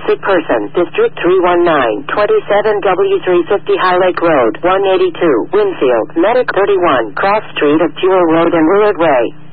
sick person. District 319, 27W350 High Lake Road, 182, Winfield, Medic 31, Cross Street of Jewel Road and Willard Way.